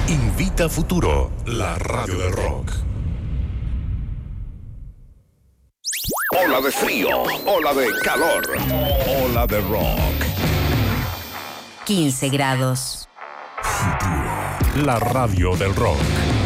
Invita Futuro, la radio del rock. Ola de frío, ola de calor, ola de rock. 15 grados. Futuro, la radio del rock.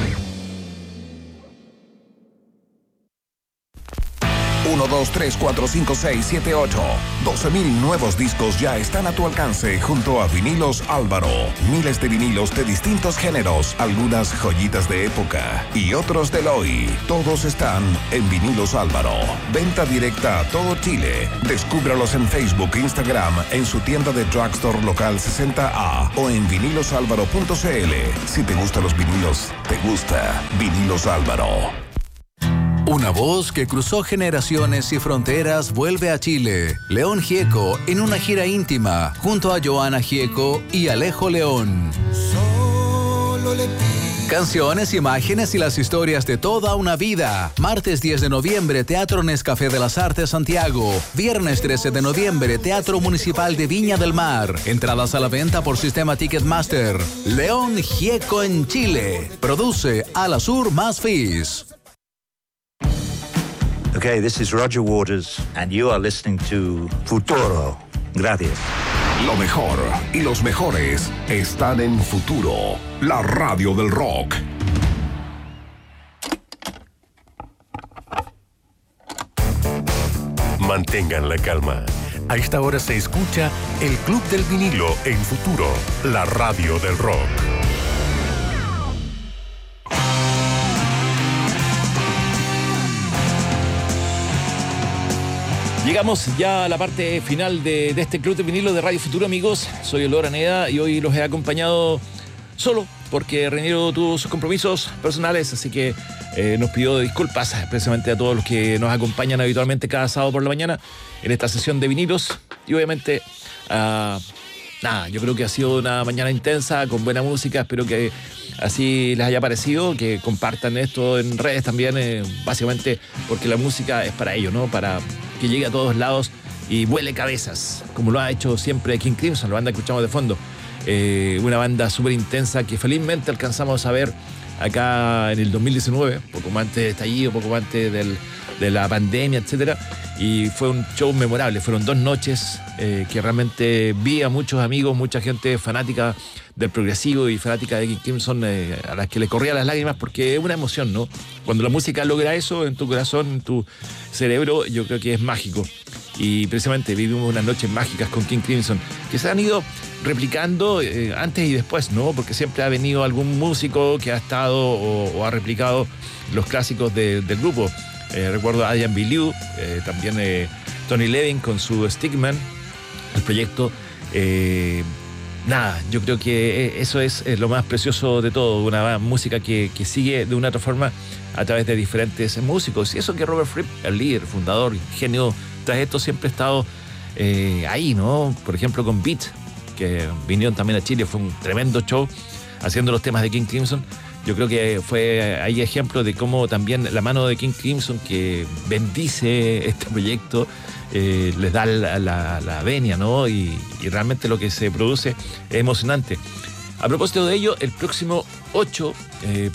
1, 2, 3, 4, 5, 6, 7, 8. 12,000 nuevos discos ya están a tu alcance junto a Vinilos Álvaro. Miles de vinilos de distintos géneros, algunas joyitas de época y otros del hoy. Todos están en Vinilos Álvaro. Venta directa a todo Chile. Descúbralos en Facebook, Instagram, en su tienda de drugstore local 60A o en vinilosalvaro.cl. Si te gustan los vinilos, te gusta Vinilos Álvaro. Una voz que cruzó generaciones y fronteras vuelve a Chile. León Gieco en una gira íntima junto a Joana Gieco y Alejo León. Canciones, imágenes y las historias de toda una vida. Martes 10 de noviembre, Teatro Nescafé de las Artes Santiago. Viernes 13 de noviembre, Teatro Municipal de Viña del Mar. Entradas a la venta por sistema Ticketmaster. León Gieco en Chile. Produce Alasur Más Fizz. Okay, this is Roger Waters, and you are listening to Futuro. Gracias. Lo mejor y los mejores están en Futuro, la radio del rock. Mantengan la calma. A esta hora se escucha el Club del Vinilo en Futuro, la radio del rock. Llegamos ya a la parte final de este Club de Vinilo de Radio Futuro, amigos. Soy Olor Aneda y hoy los he acompañado solo porque Reiniero tuvo sus compromisos personales, así que nos pidió disculpas precisamente a todos los que nos acompañan habitualmente cada sábado por la mañana en esta sesión de vinilos. Y obviamente, yo creo que ha sido una mañana intensa, con buena música. Espero que así les haya parecido, que compartan esto en redes también, básicamente porque la música es para ello, ¿no? Para que llegue a todos lados y vuele cabezas, como lo ha hecho siempre King Crimson, la banda que escuchamos de fondo. Una banda súper intensa que felizmente alcanzamos a ver acá en el 2019, poco más antes del estallido, poco más antes de la pandemia, etcétera. Y fue un show memorable. Fueron 2 noches que realmente vi a muchos amigos, mucha gente fanática del progresivo y fanática de King Crimson, a las que le corrían las lágrimas, porque es una emoción, ¿no? Cuando la música logra eso en tu corazón, en tu cerebro, yo creo que es mágico. Y precisamente vivimos unas noches mágicas con King Crimson, que se han ido replicando antes y después, ¿no? Porque siempre ha venido algún músico que ha estado o ha replicado los clásicos del grupo. Recuerdo a Adrian Belew, también Tony Levin con su Stickman, el proyecto. Yo creo que eso es lo más precioso de todo, una música que sigue de una otra forma a través de diferentes músicos. Y eso que Robert Fripp, el líder, fundador, genio tras esto, siempre ha estado ahí, ¿no? Por ejemplo, con Beat, que vinieron también a Chile, fue un tremendo show haciendo los temas de King Crimson. Yo creo que hay ejemplo de cómo también la mano de King Crimson, que bendice este proyecto, les da la venia, ¿no? Y realmente lo que se produce es emocionante. A propósito de ello, el próximo el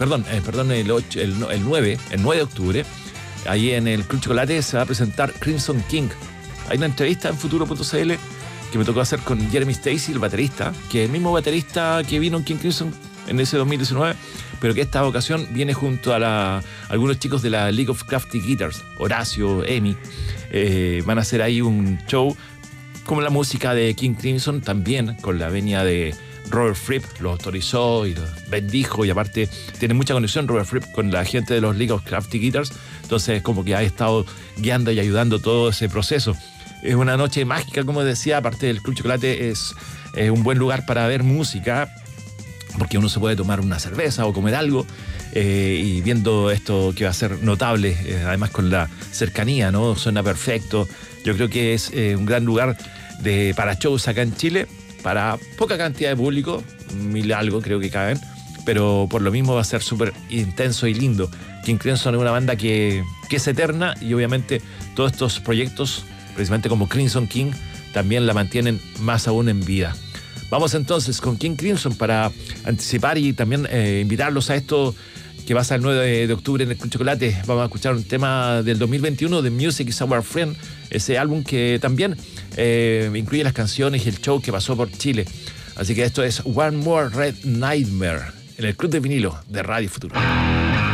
9 de octubre, ahí en el Club Chocolate se va a presentar Crimson King. Hay una entrevista en futuro.cl que me tocó hacer con Jeremy Stacy, el baterista, que es el mismo baterista que vino en King Crimson en ese 2019, pero que esta ocasión viene junto a algunos chicos de la League of Crafty Guitars, Horacio, Emi. Van a hacer ahí un show como la música de King Crimson, también con la venia de Robert Fripp, los autorizó y los bendijo, y aparte tiene mucha conexión Robert Fripp con la gente de los League of Crafty Guitars, entonces como que ha estado guiando y ayudando todo ese proceso. Es una noche mágica, como decía, aparte del Club Chocolate es un buen lugar para ver música, porque uno se puede tomar una cerveza o comer algo y viendo esto que va a ser notable, además con la cercanía, ¿no? Suena perfecto. Yo creo que es un gran lugar para shows acá en Chile, para poca cantidad de público, 1000 algo creo que caben, pero por lo mismo va a ser súper intenso y lindo. King Crimson es una banda que es eterna, y obviamente todos estos proyectos, precisamente como Crimson King, también la mantienen más aún en vida. Vamos entonces con King Crimson para anticipar y también invitarlos a esto que va a ser el 9 de octubre en el Club Chocolate. Vamos a escuchar un tema del 2021 de Music is Our Friend, ese álbum que también incluye las canciones y el show que pasó por Chile. Así que esto es One More Red Nightmare en el Club de Vinilo de Radio Futuro.